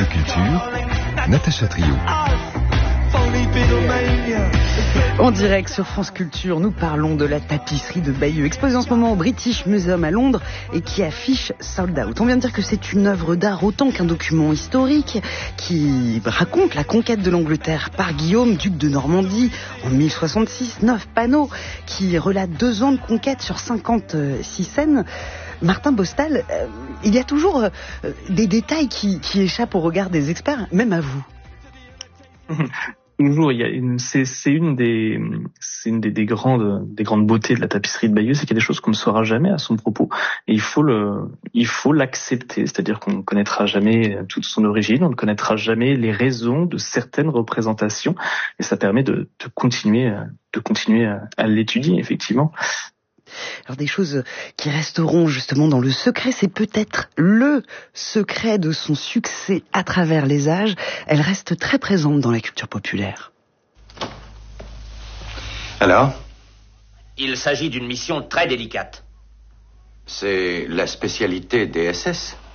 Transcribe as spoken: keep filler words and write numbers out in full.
Culture, Natacha Trio. En direct sur France Culture, nous parlons de la tapisserie de Bayeux, exposée en ce moment au British Museum à Londres et qui affiche Sold Out. On vient de dire que c'est une œuvre d'art autant qu'un document historique qui raconte la conquête de l'Angleterre par Guillaume, duc de Normandie, en mille soixante-six. Neuf panneaux qui relatent deux ans de conquête sur cinquante-six scènes. Martin Bostal, euh, il y a toujours euh, des détails qui, qui échappent au regard des experts, même à vous. Toujours, il y a une, c'est, c'est une des, c'est une des, des grandes, des grandes beautés de la tapisserie de Bayeux, c'est qu'il y a des choses qu'on ne saura jamais à son propos, et il faut le, il faut l'accepter, c'est-à-dire qu'on ne connaîtra jamais toute son origine, on ne connaîtra jamais les raisons de certaines représentations, et ça permet de, de continuer, de continuer à, à l'étudier, effectivement. Alors des choses qui resteront justement dans le secret, c'est peut-être le secret de son succès à travers les âges. Elle reste très présente dans la culture populaire. Alors ? Il s'agit d'une mission très délicate. C'est la spécialité des S S ?